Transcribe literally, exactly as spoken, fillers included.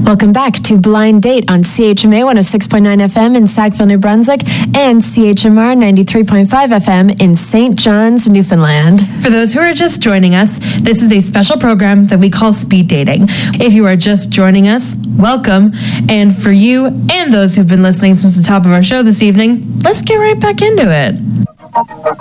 Welcome back to Blind Date on C H M A one oh six point nine F M in Sackville, New Brunswick, and C H M R ninety-three point five F M in Saint John's, Newfoundland. For those who are just joining us, this is a special program that we call Speed Dating. If you are just joining us, welcome. And for you and those who've been listening since the top of our show this evening, let's get right back into it.